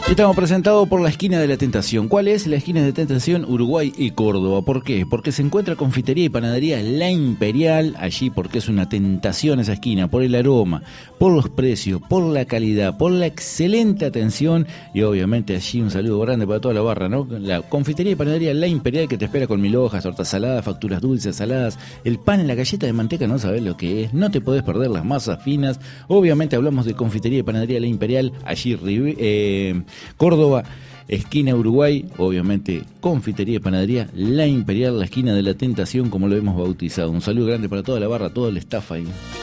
Estamos presentados por la Esquina de la Tentación. ¿Cuál es? La Esquina de Tentación, Uruguay y Córdoba. ¿Por qué? Porque se encuentra confitería y panadería La Imperial allí, porque es una tentación esa esquina, por el aroma, por los precios, por la calidad, por la excelente atención y obviamente allí un saludo grande para toda la barra, ¿no? La confitería y panadería La Imperial, que te espera con 1000 hojas, tortas saladas, facturas dulces, saladas, el pan en la galleta de manteca, no sabes lo que es, no te podés perder las masas finas. Obviamente hablamos de confitería y panadería La Imperial, allí Córdoba, esquina Uruguay, obviamente confitería y panadería La Imperial, la esquina de la tentación, como lo hemos bautizado. Un saludo grande para toda la barra, todo el staff ahí.